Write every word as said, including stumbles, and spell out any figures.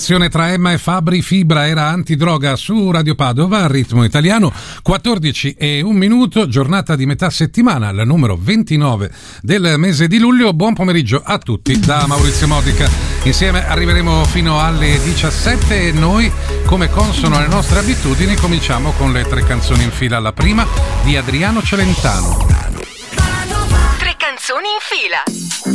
Tra Emma e Fabri, Fibra era antidroga su Radio Padova, ritmo italiano, quattordici e un minuto, giornata di metà settimana, il numero ventinove del mese di luglio. Buon pomeriggio a tutti da Maurizio Modica. Insieme arriveremo fino alle diciassette e noi, come consono alle nostre abitudini, cominciamo con le tre canzoni in fila. La prima di Adriano Celentano. Tre canzoni in fila.